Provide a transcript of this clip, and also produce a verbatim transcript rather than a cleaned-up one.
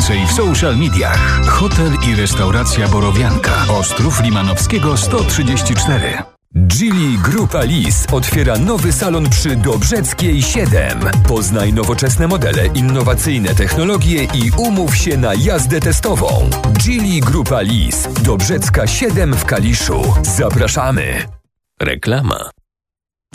Więcej w social mediach. Hotel i restauracja Borowianka. Ostrów Limanowskiego sto trzydzieści cztery. Geely Grupa Lis otwiera nowy salon przy Dobrzeckiej siedem. Poznaj nowoczesne modele, innowacyjne technologie i umów się na jazdę testową. Geely Grupa Lis. Dobrzecka siedem w Kaliszu. Zapraszamy. Reklama.